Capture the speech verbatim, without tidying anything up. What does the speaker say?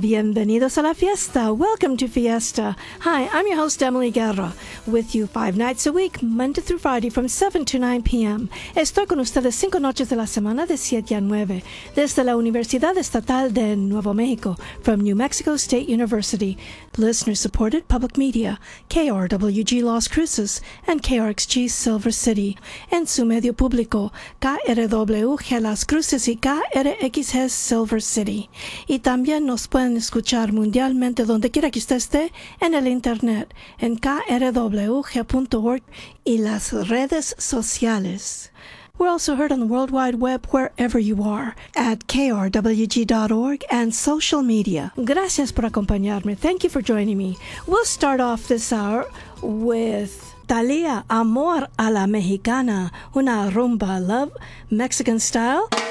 Bienvenidos a la fiesta. Welcome to Fiesta. Hi, I'm your host, Emily Guerra, with you five nights a week, Monday through Friday from seven to nine p.m. Estoy con ustedes cinco noches de la semana de siete a nueve, desde la Universidad Estatal de Nuevo México, from New Mexico State University. Listener-supported public media, K R W G Las Cruces and K R X G Silver City. En su medio público, K R W G Las Cruces y K R X G Silver City. Y también nos pueden escuchar mundialmente donde quiera que usted esté en el internet, en k r w g punto org y las redes sociales. We're also heard on the World Wide Web wherever you are at k r w g dot org and social media. Gracias por acompañarme. Thank you for joining me. We'll start off this hour with Thalía, Amor a la Mexicana, una rumba love Mexican style.